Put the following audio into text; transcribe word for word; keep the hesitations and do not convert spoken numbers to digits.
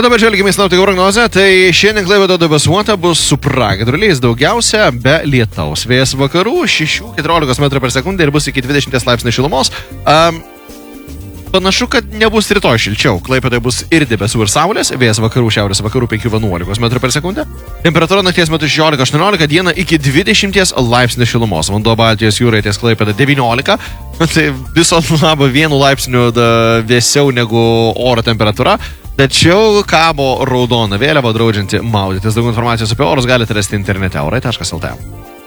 O dabar žvelgime į sinoptikų prognozę. Tai šiandien Klaipėda debesuota bus su pragiedruliais, daugiausia be lietaus. Vėjas vakarų šeši keturiolika metrų per sekundę ir bus iki dvidešimt laipsnių šilumos. Um, Panašu, kad nebus rytoj šilčiau. Klaipėdoje bus ir debesų ir saulės, vėjas vakarų šiaurės vakarų penki vienuolika metrų per sekundę. Temperatūra nakties metu šešiolika aštuoniolika, dieną iki dvidešimt laipsnių šilumos. Vanduo Baltijos jūroje ties Klaipėda devyniolika. Tai viso labo vienu laipsniu vėsiau negu oro temperatūra. Tačiau kabo raudona vėliava draudžianti maudytis. Daugiau informacijos apie orus galite rasti internete orai taškas lt.